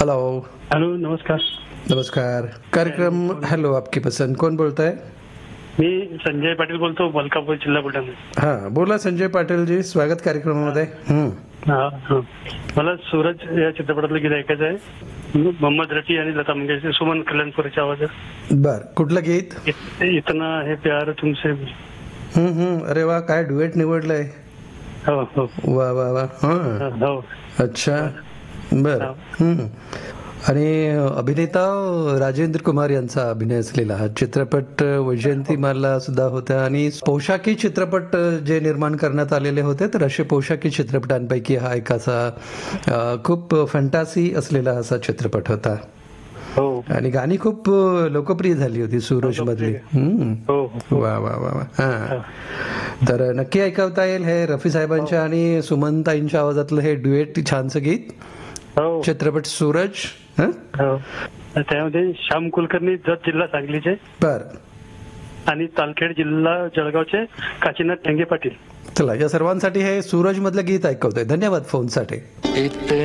Hello. Hello, नमस्कार. नमस्कार. कार्यक्रम हेलो आपकी पसंद. कोण बोलताय? मी संजय पाटील बोलतो, मलकापूर, जिल्हा बुलढाणा. हा, बोला संजय पाटील जी. स्वागत कार्यक्रमामध्ये. हा. मला सूरज या चित्रपटातलं गीत ऐकायचं आहे. मोहम्मद रफी आणि लता मंगेशकर, सुमन कल्याणपुरीच्या आवाजात. बर, कुठलं गीत? इतना है प्यार तुमसे. अरे वा, काय डुएट निवडलंय. हो हो वा वा वा. हा, हो. अच्छा. बर. आणि अभिनेता राजेंद्र कुमार यांचा अभिनय असलेला हा चित्रपट वैजयंतीमाला सुद्धा होता. आणि पोशाखी चित्रपट जे निर्माण करण्यात आलेले होते, तर असे पोशाखी चित्रपटांपैकी हा एक असा खूप फॅन्टासी असलेला असा चित्रपट होता. हो. आणि गाणी खूप लोकप्रिय झाली होती सूरज मधली. वा वा वा वा. हा, तर नक्की ऐकवता येईल हे रफी साहेबांच्या आणि सुमनताईंच्या आवाजातलं हे ड्युएट छानसं गीत. चित्रपट सूरज. त्यामध्ये श्याम कुलकर्णी, जत जिल्हा सांगलीचे. बर. आणि तालखेड जिल्हा जळगावचे काशीनाथ टेंगे पाटील. चला, या सर्वांसाठी हे सूरज मधलं गीत ऐकवतोय. धन्यवाद फोनसाठी.